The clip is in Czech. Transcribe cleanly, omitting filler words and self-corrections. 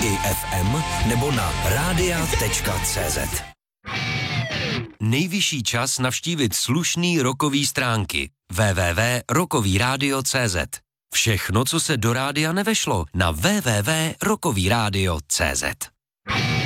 i FM nebo na radia.cz. Nejvyšší čas navštívit slušný rockový stránky www.rockovyradio.cz. Všechno, co se do rádia nevešlo, na www.rockovyradio.cz.